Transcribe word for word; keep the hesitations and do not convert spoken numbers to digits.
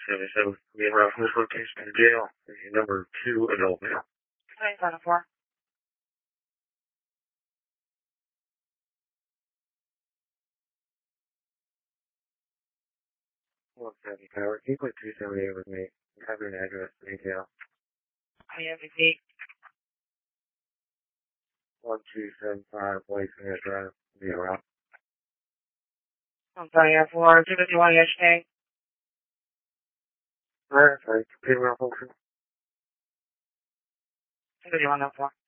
seventy-seven. We have our first location in jail. Number two adult male. nine seven four. one seventy Power. Can you put two seventy-eight with me? Have an address in detail. I M V P. one two seven five Blazing Drive. Be around. I'm sorry, Air four. two fifty-one yesterday. Alright, sorry. Computer malfunction. two fifty-one oh four.